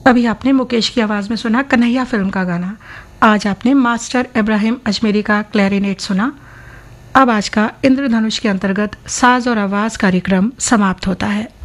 अभी आपने मुकेश की आवाज़ में सुना कन्हैया फिल्म का गाना। आज आपने मास्टर इब्राहिम अजमेरी का क्लैरिनेट सुना। अब आज का इंद्रधनुष के अंतर्गत साज और आवाज़ कार्यक्रम समाप्त होता है।